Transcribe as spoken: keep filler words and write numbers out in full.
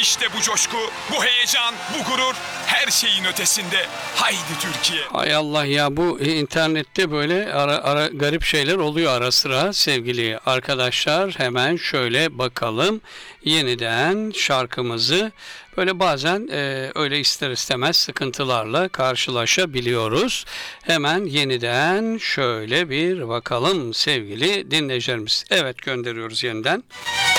İşte bu coşku, bu heyecan, bu gurur her şeyin ötesinde. Haydi Türkiye. Hay Allah ya, bu internette böyle ara, ara garip şeyler oluyor ara sıra sevgili arkadaşlar. Hemen şöyle bakalım yeniden şarkımızı. Böyle bazen e, öyle ister istemez sıkıntılarla karşılaşabiliyoruz. Hemen yeniden şöyle bir bakalım sevgili dinleyicilerimiz. Evet, gönderiyoruz yeniden.